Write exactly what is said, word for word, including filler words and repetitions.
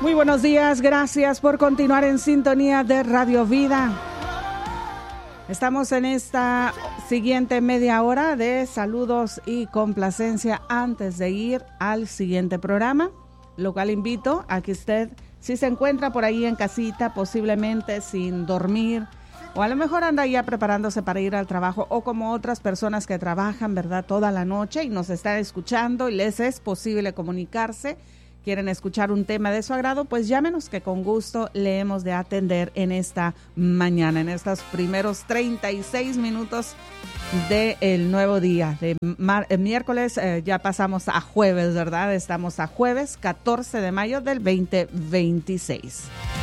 Muy buenos días, gracias por continuar en sintonía de Radio Vida. Estamos en esta siguiente media hora de saludos y complacencia antes de ir al siguiente programa, lo cual invito a que usted, si se encuentra por ahí en casita, posiblemente sin dormir, o a lo mejor anda ya preparándose para ir al trabajo, o como otras personas que trabajan, ¿verdad?, toda la noche y nos están escuchando y les es posible comunicarse, quieren escuchar un tema de su agrado, pues llámenos que con gusto le hemos de atender en esta mañana, en estos primeros treinta y seis minutos del nuevo día. De mar- miércoles eh, ya pasamos a jueves, ¿verdad? Estamos a jueves catorce de mayo del veinte veintiséis.